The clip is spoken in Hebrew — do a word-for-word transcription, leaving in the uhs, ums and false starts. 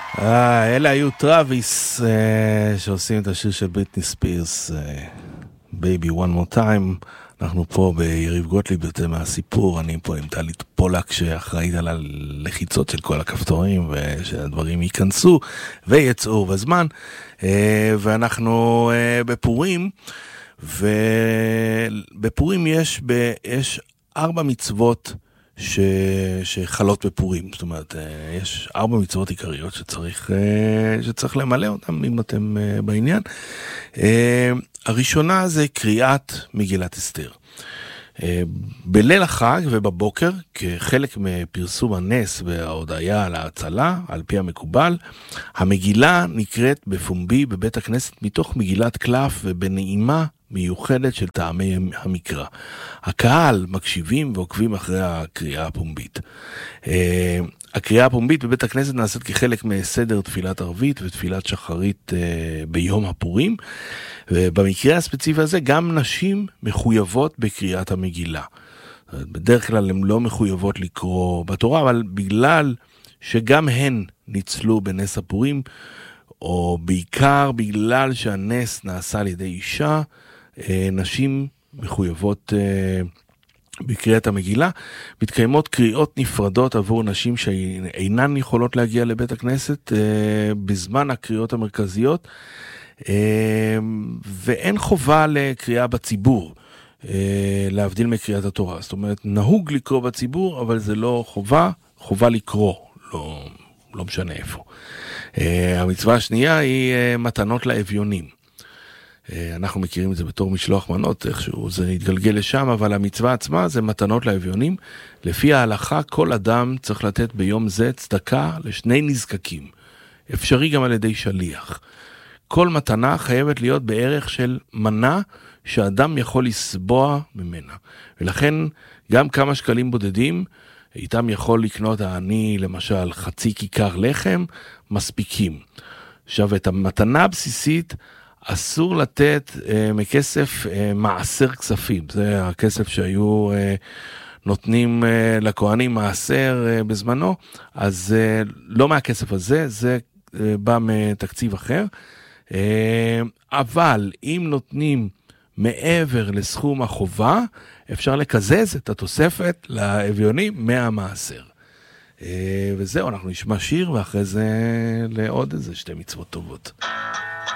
אה, אלה היו טראביס אה, שעושים את השיר של בריטני ספירס, אה, Baby One More Time. אנחנו פה ביריב גוטליב יותר מהסיפור, אני פה עם טלית פולק שאחראית על הלחיצות של כל הכפתורים ושהדברים ייכנסו ויצאו בזמן, אה, ואנחנו אה, בפורים, ובפורים יש, ב, יש ארבע מצוות ש... שחלות בפורים. זאת אומרת, יש ארבע מצוות עיקריות שצריך, שצריך למלא אותם אם אתם בעניין. הראשונה זה קריאת מגילת אסתר. בליל החג ובבוקר, כחלק מפרסום הנס וההודעה על ההצלה, על פי המקובל, המגילה נקראת בפומבי בבית הכנסת מתוך מגילת קלף ובנעימה מיוחדת של טעמי המקרא. הקהל מקשיבים ועוקבים אחרי הקריאה הפומבית. הקריאה הפומבית בבית הכנסת נעשית כחלק מסדר תפילת ערבית ותפילת שחרית ביום הפורים, ובמקרה הספציפי הזה גם נשים מחויבות בקריאת המגילה. בדרך כלל הן לא מחויבות לקרוא בתורה, אבל בגלל שגם הן ניצלו בנס הפורים, או בעיקר בגלל שהנס נעשה על ידי אישה, נשים מחויבות בקריאת המגילה. מתקיימות קריאות נפרדות עבור נשים שאינן יכולות להגיע לבית הכנסת בזמן הקריאות המרכזיות, ואין חובה לקריאה בציבור, להבדיל מקריאת התורה. זאת אומרת, נהוג לקרוא בציבור, אבל זה לא חובה, חובה לקרוא, לא, לא משנה איפה. המצווה השנייה היא מתנות לאביונים. אנחנו מכירים את זה בתור משלוח מנות, איכשהו זה התגלגל לשם, אבל המצווה עצמה זה מתנות לאביונים. לפי ההלכה, כל אדם צריך לתת ביום זה צדקה לשני נזקקים. אפשרי גם על ידי שליח. כל מתנה חייבת להיות בערך של מנה שאדם יכול לסבוע ממנה. ולכן גם כמה שקלים בודדים, איתם יכול לקנות העני למשל חצי כיכר לחם, מספיקים. עכשיו את המתנה הבסיסית אסור לתת אה, מכסף אה, מעשר כספים. זה הכסף שהיו אה, נותנים אה, לכהנים מעשר אה, בזמנו, אז אה, לא מהכסף הזה, זה אה, בא מתקציב אחר. אה, אבל אם נותנים מעבר לסכום החובה, אפשר לקזז את התוספת לאביונים מהמעשר. וזהו, אנחנו נשמע שיר, ואחרי זה לעוד איזה שתי מצוות טובות.